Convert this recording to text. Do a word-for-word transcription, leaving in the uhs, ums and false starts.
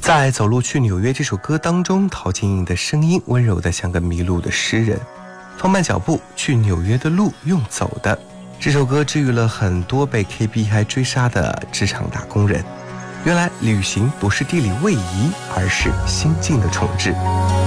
在《走路去纽约》这首歌当中，陶晶莹的声音温柔得像个迷路的诗人，放慢脚步，去纽约的路用走的。这首歌治愈了很多被 K P I 追杀的职场打工人。原来旅行不是地理位移，而是心境的重置。